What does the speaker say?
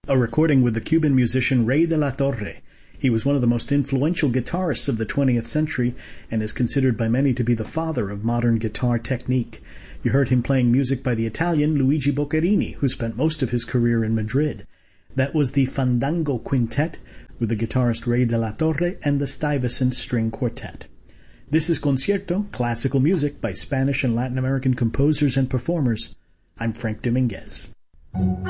a recording with the Cuban musician Rey de la Torre. He was one of the most influential guitarists of the 20th century and is considered by many to be the father of modern guitar technique. You heard him playing music by the Italian Luigi Boccherini, who spent most of his career in Madrid. That was the Fandango Quintet with the guitarist Rey de la Torre and the Stuyvesant String Quartet. This is Concierto, classical music by Spanish and Latin American composers and performers. I'm Frank Dominguez.